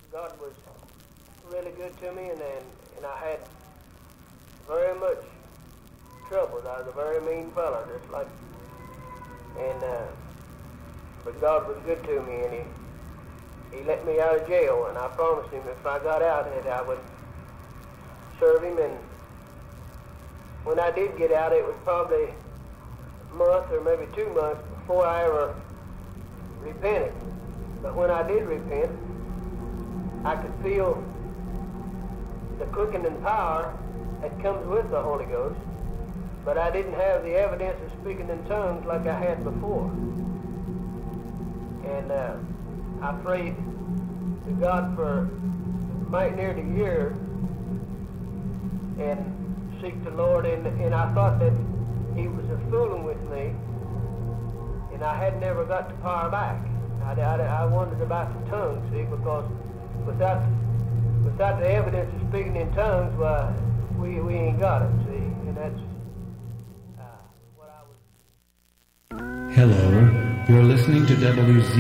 God was really good to me, and I had very much trouble. I was a very mean fella, just like, but God was good to me, and He let me out of jail, and I promised Him if I got out that I would serve Him. And when I did get out, it was probably a month or maybe 2 months before I ever repented. But when I did repent, I could feel the quickening power that comes with the Holy Ghost, but I didn't have the evidence of speaking in tongues like I had before. And I prayed to God for mighty near a year and seek the Lord, and I thought that He was a fooling with me, and I had never got the power back. I wondered about the tongues, see, because without the evidence of speaking in tongues, well, we ain't got it, see, and that's what I was. Hello, you're listening to WZ.